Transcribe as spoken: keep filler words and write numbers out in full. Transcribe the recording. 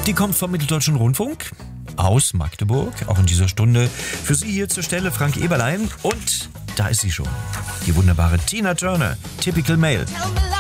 Die kommt vom Mitteldeutschen Rundfunk aus Magdeburg, auch in dieser Stunde. Für Sie hier zur Stelle Frank Eberlein und da ist sie schon, die wunderbare Tina Turner, Typical Male. Tell me